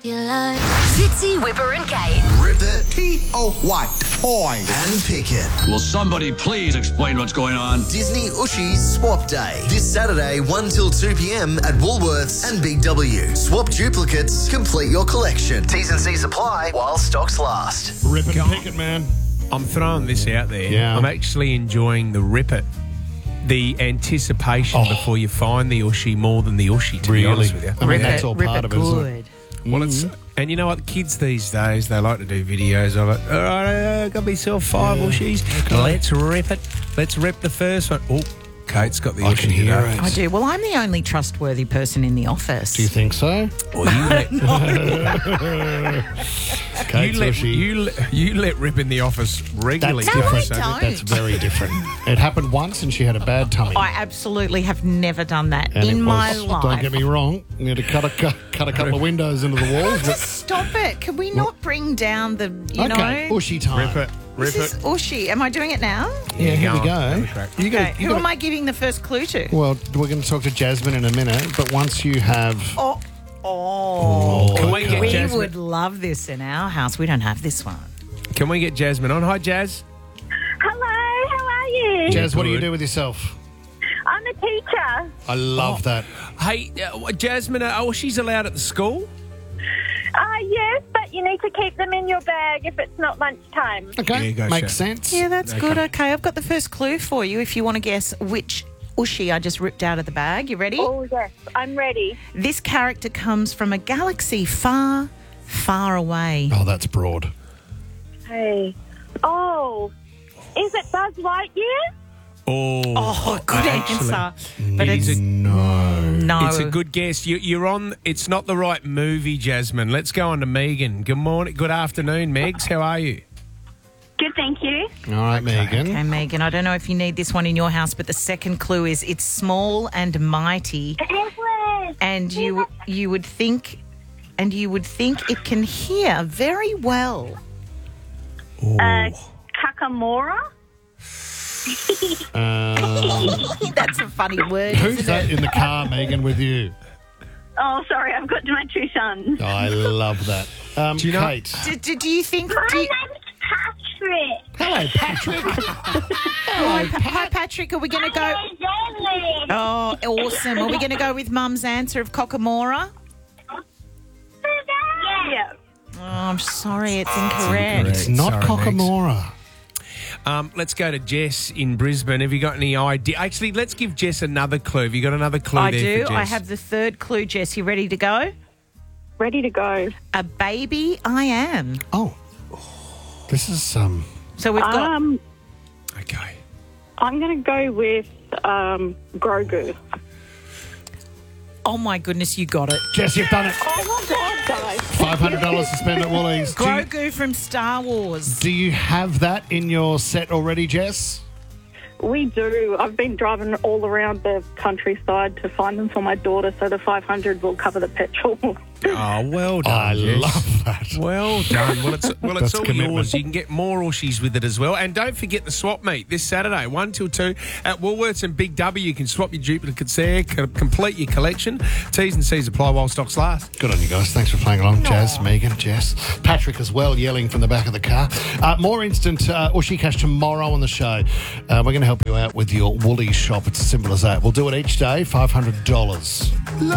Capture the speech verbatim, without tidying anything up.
you like. Fitzy, Whipper and Kate. Rip it. T O Y. Toy. And pick it. Will somebody please explain what's going on? Disney Ushi's Swap Day. This Saturday, one till two p.m. at Woolworths and Big W. Swap duplicates, complete your collection. T's and C's apply while stocks last. Rip it and pick it, man. I'm throwing this out there. Yeah. I'm actually enjoying the rip it. The anticipation Oh. before you find the Ushi more than the Ushi, to Really? be honest with you. I mean, Rip that's it, all rip part it of it, isn't good. it? Well, it's and you know what, kids these days, they like to do videos of it. All right, I got myself five Yeah. Ushis. Okay. Let's rip it. Let's rip the first one. Oh, Kate's got the I Ushi can hear today. it. I do. Well, I'm the only trustworthy person in the office. Do you think so? Well, you let, Kate's you, let, Ushi. you, let, you let rip in the office regularly. That's No, different. I don't. That's very different. It happened once and she had a bad tummy. I absolutely have never done that and in it my was, life. Don't get me wrong, you had to cut a, cut, cut a couple of windows into the walls. But, Stop it. Can we not bring down the, you okay, know? Ushi time. Rip it. Rip This it. is Ushi. Am I doing it now? Yeah, here we go go. on. Have a crack. You Okay. got, you Who got am I giving the first clue to? Well, we're going to talk to Jasmine in a minute, but once you have... Oh. Oh. Can we get We Jasmine? would love this in our house. We don't have this one. Can we get Jasmine on? Hi, Jazz. Hello, how are you? Jazz, what do you Good. do with yourself? I'm a teacher. I love that. Hey, uh, Jasmine, uh, oh, she's allowed at the school? Uh, yes, but you need to keep them in your bag if it's not lunchtime. Okay, Yeah, gotcha. makes sense. Yeah, that's Okay. good. Okay, I've got the first clue for you if you want to guess which Ushi I just ripped out of the bag. You ready? Oh, yes, I'm ready. This character comes from a galaxy far, far away. Oh, that's broad. Hey. Oh, is it Buzz Lightyear? Oh, Oh, good actually, answer. But it is it's a- No. no. It's a good guess. You, you're on. It's not the right movie, Jasmine. Let's go on to Megan. Good morning. Good afternoon, Megs. How are you? Good, thank you. All right, Megan. Okay, Megan, I don't know if you need this one in your house, but the second clue is it's small and mighty, Edward. and you you would think, and you would think it can hear very well. Uh, Kakamora? Uh, That's a funny word. who's isn't that it? in the car, Megan, with you? Oh, sorry, I've got my two sons. Oh, I love that. Um, Do you know- Kate. Do, do, do you think? My Do you, name's Patrick. Hello, Patrick. hi, Pa- hi, Patrick. Are we going to go? Hello, Oh, awesome. Are we going to go with Mum's answer of Cockamora? Yeah. Oh, I'm sorry, it's incorrect. It's not Sorry, Megs. Cockamora. Um, let's go to Jess in Brisbane. Have you got any idea? Actually, let's give Jess another clue. Have you got another clue I there do. for Jess? I have the third clue, Jess. You ready to go? Ready to go. A baby I am. Oh. This is, um... So we've got. Um, Okay. I'm going to go with um, Grogu. Oh my goodness, you got it. Jess, you've done it. Oh, my God, guys. five hundred dollars to spend at Woolies. Do you, Grogu from Star Wars. do you have that in your set already, Jess? We do. I've been driving all around the countryside to find them for my daughter, so the five hundred will cover the petrol. Oh, well done, I Jess. love that. Well done. Well, it's well, it's That's all commitment. yours. You can get more Ushies with it as well. And don't forget the swap meet this Saturday, one till two at Woolworths and Big W. You can swap your duplicates there, c- complete your collection. T's and C's apply while stocks last. Good on you guys. Thanks for playing along. Jazz, Megan, Jess. Patrick as well, yelling from the back of the car. Uh, more instant uh, Ushi Cash tomorrow on the show. Uh, we're going to help you out with your Woolies shop. It's as simple as that. We'll do it each day, five hundred dollars.